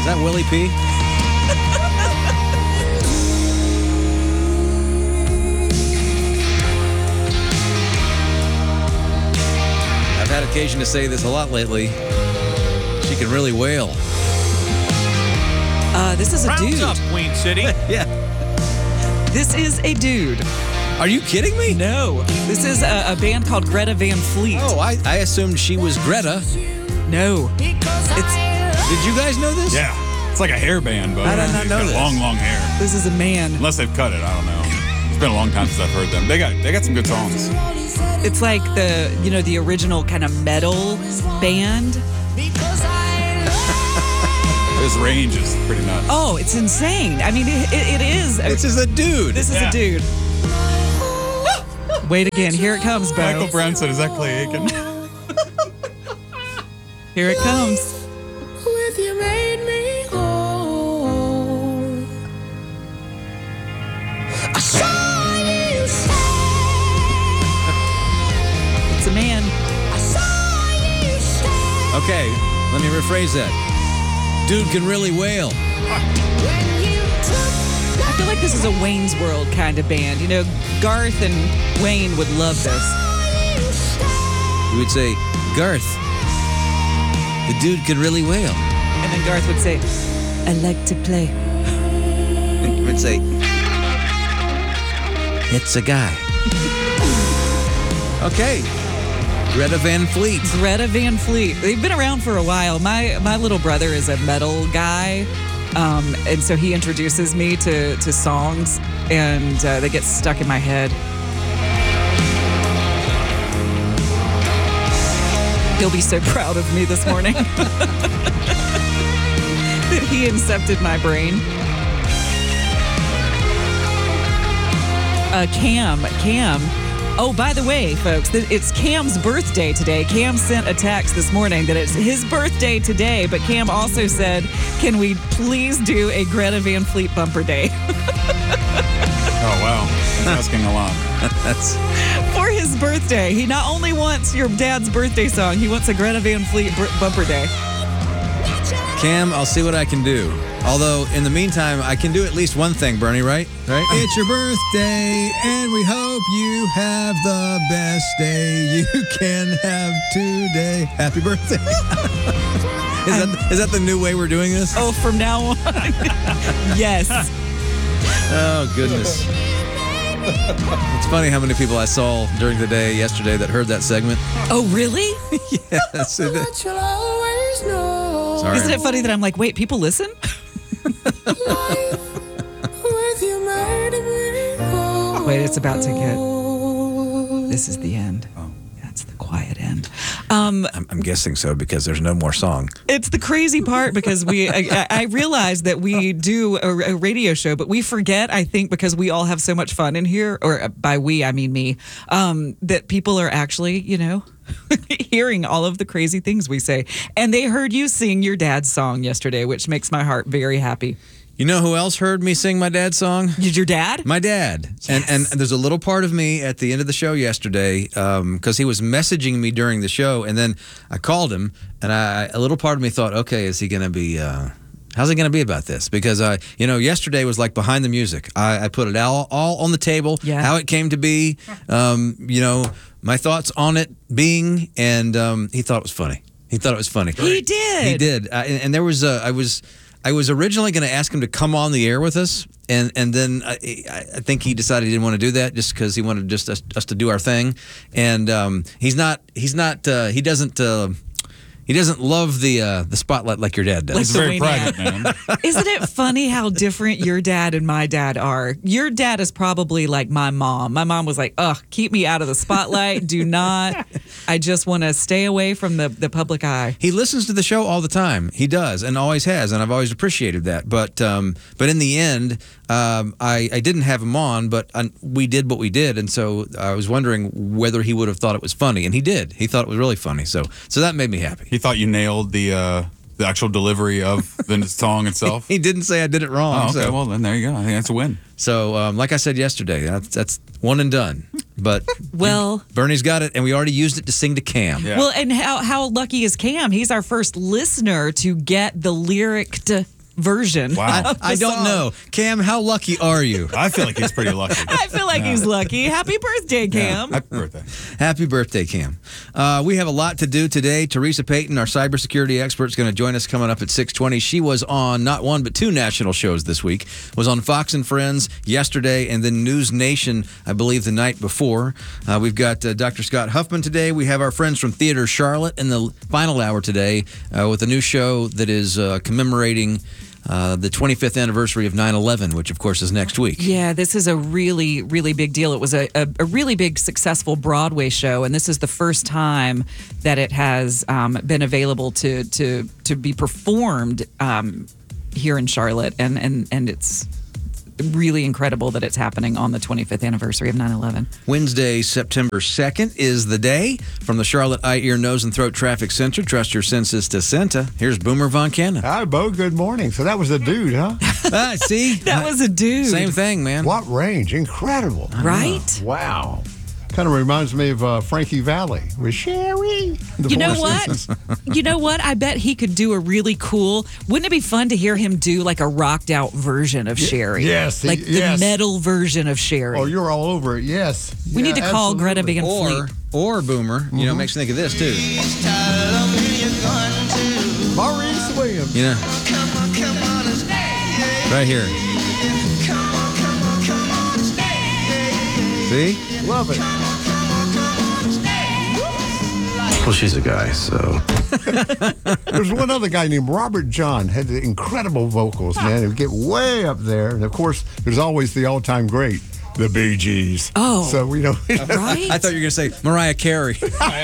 Is that Willie P? I've had occasion to say this a lot lately. She can really wail. This is a Rounds dude. up, Queen City. Yeah. This is a dude. Are you kidding me? No. This is a band called Greta Van Fleet. Oh, I assumed she was Greta. No. Did you guys know this? Yeah. It's like a hair band, but I did not he's know got this. long hair. This is a man. Unless they've cut it, I don't know. It's been a long time since I've heard them. They got some good songs. It's like the original kind of metal band. His range is pretty nuts. Oh, it's insane. I mean, it is. This is a dude. This is Yeah. a dude. Wait again. Here it comes, Bo. Michael Brown said, "Is that Clay Aiken?" Here it comes. With you made me whole. I saw you stand. It's a man. I saw you stand. Okay, let me rephrase that. Dude can really wail. When you took I feel like this is a Wayne's World kind of band. You know, Garth and Wayne would love this. you stand. You would say, Garth, the dude can really wail. And then Garth would say, I like to play. And you would say, it's a guy. Okay. Greta Van Fleet. Greta Van Fleet. They've been around for a while. My little brother is a metal guy. And so he introduces me to songs, and they get stuck in my head. He'll be so proud of me this morning that he incepted my brain. Cam. Oh, by the way, folks, it's Cam's birthday today. Cam sent a text this morning that it's his birthday today, but Cam also said, can we please do a Greta Van Fleet bumper day? Oh wow, he's asking a lot. That's For his birthday. He not only wants your dad's birthday song, he wants a Greta Van Fleet bumper day. Cam, I'll see what I can do. Although, in the meantime, I can do at least one thing, Bernie, right? Right? It's your birthday, and we hope you have the best day you can have today. Happy birthday. Is that the new way we're doing this? Oh, from now on? Yes. Oh, goodness. It's funny how many people I saw during the day yesterday that heard that segment. Oh, really? Yes. You'll always know. Sorry. Isn't it funny that I'm like, wait, people listen? With you made me whole. Wait, it's about to get. This is the end. Oh. That's the quiet end. I'm guessing so because there's no more song. It's the crazy part because I realize that we do a radio show, but we forget, I think, because we all have so much fun in here, or by we, I mean me, that people are actually, hearing all of the crazy things we say. And they heard you sing your dad's song yesterday, which makes my heart very happy. You know who else heard me sing my dad's song? Did your dad? My dad. Yes. And there's a little part of me at the end of the show yesterday because he was messaging me during the show, and then I called him, and a little part of me thought, okay, is he going to be... how's it going to be about this? Because, yesterday was like behind the music. I put it all on the table, Yeah. how it came to be, my thoughts on it being, and he thought it was funny. He thought it was funny. He did. He did. And there was I was originally going to ask him to come on the air with us, and then I think he decided he didn't want to do that just because he wanted just us to do our thing, and he doesn't love the spotlight like your dad does. Like He's the very way private, man. Isn't it funny how different your dad and my dad are? Your dad is probably like my mom. My mom was like, ugh, keep me out of the spotlight. Do not. I just want to stay away from the public eye. He listens to the show all the time. He does, and always has, and I've always appreciated that. But in the end, I didn't have him on, but we did what we did, and so I was wondering whether he would have thought it was funny, and he did. He thought it was really funny, so that made me happy. He thought you nailed the actual delivery of the song itself. He didn't say I did it wrong. Oh, okay. So. Well, then there you go. I think that's a win. So, like I said yesterday, that's one and done. But Well, Bernie's got it, and we already used it to sing to Cam. Yeah. well, and how lucky is Cam? He's our first listener to get the lyric version. Wow. of the I don't song. know. Cam, how lucky are you? I feel like he's pretty lucky. I feel like he's lucky. Happy birthday, Cam. Happy birthday. Happy birthday, Cam. We have a lot to do today. Teresa Payton, our cybersecurity expert, is going to join us coming up at 6:20. She was on not one but two national shows this week. Was on Fox and Friends yesterday and then News Nation, I believe, the night before. We've got Dr. Scott Huffman today. We have our friends from Theater Charlotte in the final hour today with a new show that is commemorating the 25th anniversary of 9/11, which, of course, is next week. Yeah, this is a really, really big deal. It was a really big, successful Broadway show, and this is the first time that it has been available to be performed here in Charlotte, and it's really incredible that it's happening on the 25th anniversary of 9/11. Wednesday, September 2nd is the day. From the Charlotte Eye, Ear, Nose, and Throat Traffic Center, trust your senses to Senta. Here's Boomer Von Cannon. Hi, Bo. Good morning. So that was a dude, huh? See? That was a dude. Same thing, man. What range? Incredible. Right? Wow. Kind of reminds me of Frankie Valli with Sherry. The You know Four what? Seasons. You know what? I bet he could do a really cool. Wouldn't it be fun to hear him do like a rocked out version of Sherry? yes, Like the yes. metal version of Sherry. Oh, you're all over it. Yes. We Yeah, need to call Greta absolutely. Van Or, Fleet. or Boomer, you know, makes me think of this, too. Maurice Williams. You know? Right here. See? Love it. Well, she's a guy, so. There's one other guy named Robert John, had the incredible vocals, man. It would get way up there. And of course, there's always the all-time great, the Bee Gees. Oh. So we know. Right? I thought you were going to say Mariah Carey.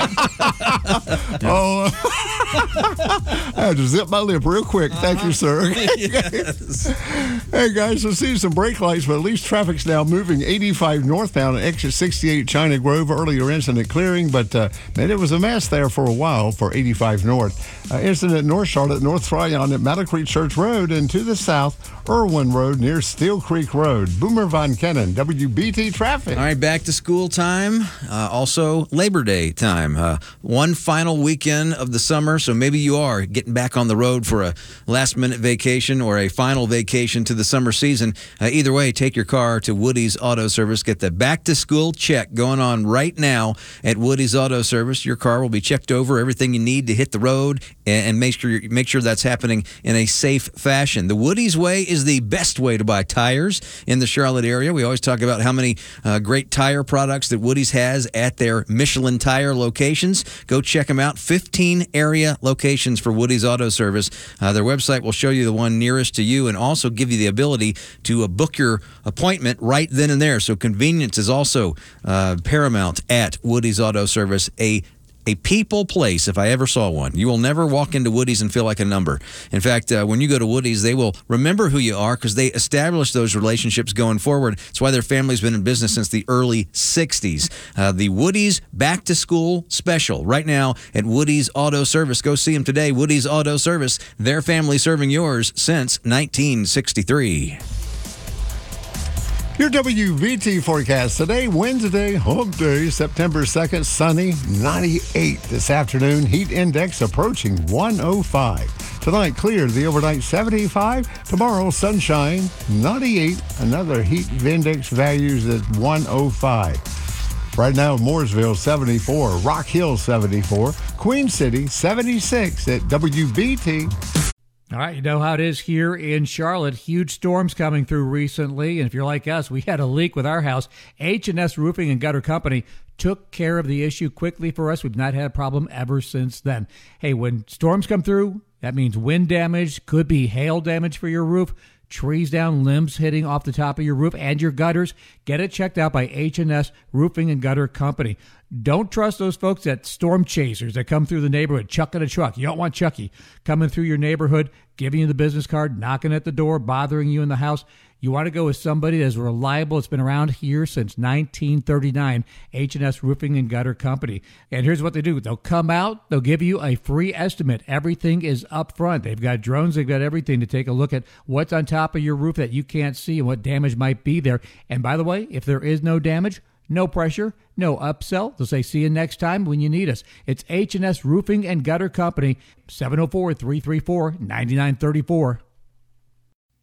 Oh, I had to zip my lip real quick. Thank you, sir. Hey, guys, we'll see some brake lights, but at least traffic's now moving 85 northbound at exit 68 China Grove. Earlier incident clearing, but man, it was a mess there for a while for 85 north. Incident North Charlotte, North Tryon at Meadow Creek Church Road, and to the south, Irwin Road near Steel Creek Road. Boomer Von Cannon, WBT Traffic. All right, back to school time. Also, Labor Day time. One final weekend of the summer, so maybe you are getting back on the road for a last-minute vacation or a final vacation to the summer season. Either way, take your car to Woody's Auto Service. Get the back-to-school check going on right now at Woody's Auto Service. Your car will be checked over, everything you need to hit the road, and make sure that's happening in a safe fashion. The Woody's way is the best way to buy tires in the Charlotte area. We always talk about how many great tire products that Woody's has at their Michelin tire locations. Go check them out. 15 area locations for Woody's Auto Service. Their website will show you the one nearest to you and also give you the ability to book your appointment right then and there. So convenience is also paramount at Woody's Auto Service, a people place, if I ever saw one. You will never walk into Woody's and feel like a number. In fact, when you go to Woody's, they will remember who you are because they establish those relationships going forward. That's why their family's been in business since the early 60s. The Woody's Back to School Special right now at Woody's Auto Service. Go see them today. Woody's Auto Service, their family serving yours since 1963. Your WVT forecast today, Wednesday, hump day, September 2nd, sunny, 98 this afternoon. Heat index approaching 105. Tonight, clear, the overnight 75. Tomorrow, sunshine, 98. Another heat index values at 105. Right now, Mooresville, 74. Rock Hill, 74. Queen City, 76 at WBT. All right, you know how it is here in Charlotte. Huge storms coming through recently, and if you're like us, we had a leak with our house. H&S Roofing and Gutter Company took care of the issue quickly for us. We've not had a problem ever since then. Hey, when storms come through, that means wind damage, could be hail damage for your roof, trees down, limbs hitting off the top of your roof and your gutters. Get it checked out by H&S Roofing and Gutter Company. Don't trust those folks at storm chasers that come through the neighborhood, chucking a truck. You don't want Chucky coming through your neighborhood, giving you the business card, knocking at the door, bothering you in the house. You want to go with somebody that's reliable. It's been around here since 1939, H&S Roofing and Gutter Company. And here's what they do. They'll come out. They'll give you a free estimate. Everything is up front. They've got drones. They've got everything to take a look at what's on top of your roof that you can't see and what damage might be there. And by the way, if there is no damage, no pressure, no upsell. They'll say, see you next time when you need us. It's H&S Roofing and Gutter Company, 704-334-9934.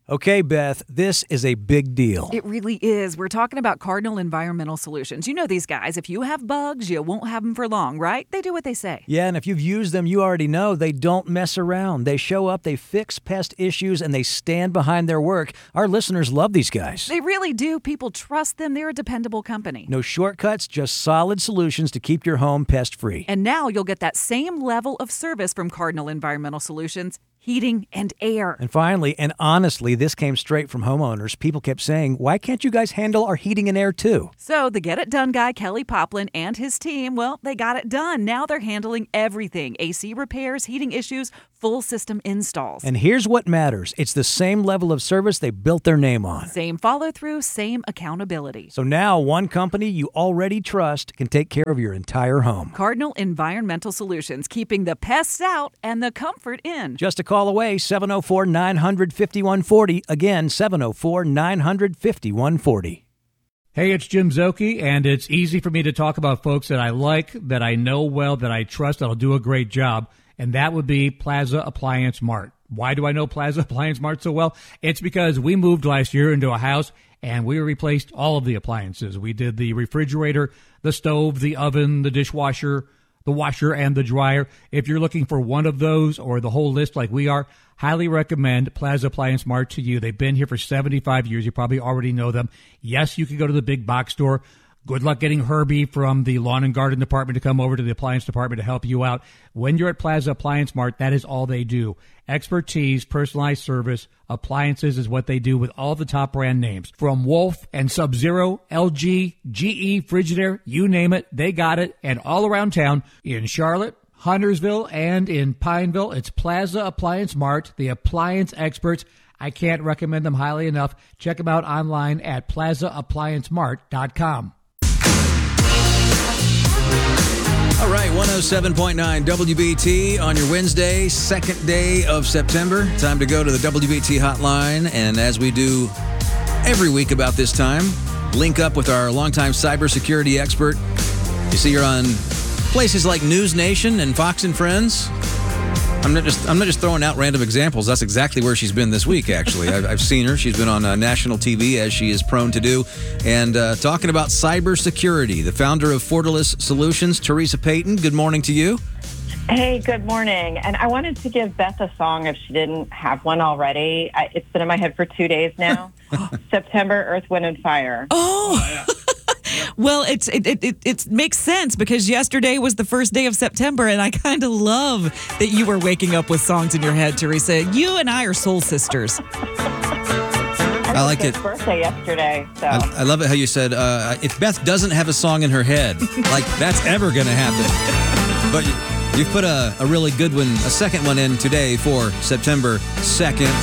Okay, Beth, this is a big deal. It really is. We're talking about Cardinal Environmental Solutions. You know these guys. If you have bugs, you won't have them for long, right? They do what they say. Yeah, and if you've used them, you already know they don't mess around. They show up, they fix pest issues, and they stand behind their work. Our listeners love these guys. They really do. People trust them. They're a dependable company. No shortcuts, just solid solutions to keep your home pest-free. And now you'll get that same level of service from Cardinal Environmental Solutions, heating and air. And finally, and honestly, this came straight from homeowners. People kept saying, why can't you guys handle our heating and air too? So the Get It Done guy, Kelly Poplin, and his team, well, they got it done. Now they're handling everything. AC repairs, heating issues, full system installs. And here's what matters. It's the same level of service they built their name on. Same follow-through, same accountability. So now one company you already trust can take care of your entire home. Cardinal Environmental Solutions, keeping the pests out and the comfort in. Just a call away, 704-900-5140. Again, 704-900-5140. Hey, it's Jim Zoki, and it's easy for me to talk about folks that I like, that I know well, that I trust, that'll do a great job, and that would be Plaza Appliance Mart. Why do I know Plaza Appliance Mart so well? It's because we moved last year into a house, and we replaced all of the appliances. We did the refrigerator, the stove, the oven, the dishwasher, the washer, and the dryer. If you're looking for one of those or the whole list like we are, highly recommend Plaza Appliance Mart to you. They've been here for 75 years. You probably already know them. Yes, you can go to the big box store. Good luck getting Herbie from the lawn and garden department to come over to the appliance department to help you out. When you're at Plaza Appliance Mart, that is all they do. Expertise, personalized service, appliances is what they do with all the top brand names. From Wolf and Sub-Zero, LG, GE, Frigidaire, you name it, they got it. And all around town, in Charlotte, Huntersville, and in Pineville, it's Plaza Appliance Mart, the appliance experts. I can't recommend them highly enough. Check them out online at plazaappliancemart.com. All right, 107.9 WBT on your Wednesday, second day of September. Time to go to the WBT hotline. And as we do every week about this time, link up with our longtime cybersecurity expert. You see her on places like News Nation and Fox and Friends. I'm not just throwing out random examples. That's exactly where she's been this week, actually. I've seen her. She's been on national TV, as she is prone to do, and talking about cybersecurity. The founder of Fortalice Solutions, Teresa Payton. Good morning to you. Hey, good morning. And I wanted to give Beth a song if she didn't have one already. It's been in my head for 2 days now. September, Earth, Wind, and Fire. Oh, well, it makes sense because yesterday was the first day of September, and I kind of love that you were waking up with songs in your head, Teresa. You and I are soul sisters. I like it. Birthday yesterday. So I love it how you said, if Beth doesn't have a song in her head, like that's ever going to happen. But you've put a really good one, a second one in today for September 2nd.